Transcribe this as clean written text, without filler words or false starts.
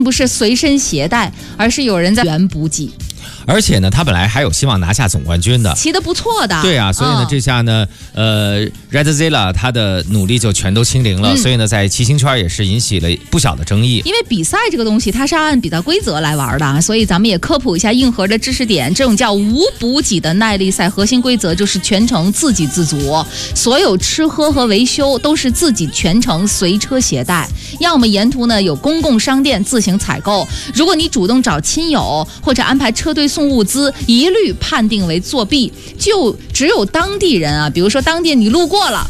不是随身携带，而是有人在原补给。 而且呢，他本来还有希望拿下总冠军的， 骑得不错的。 对啊，所以呢，这下呢，Redzilla 他的努力就全都清零了，所以呢，在骑行圈也是引起了不小的争议。 因为比赛这个东西，它是按比赛规则来玩的，所以咱们也科普一下硬核的知识点。这种叫无补给的耐力赛，核心规则就是全程自给自足，所有吃喝和维修都是自己全程随车携带，要么沿途呢有公共商店自行采购。如果你主动找亲友或者安排车队送物资，一律判定为作弊。就只有当地人啊，比如说当地你路过了。